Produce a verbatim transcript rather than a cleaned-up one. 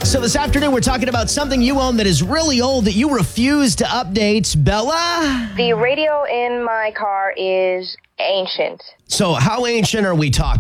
So this afternoon, we're talking about something you own that is really old that you refuse to update. Bella? The radio in my car is ancient. So how ancient are we talking?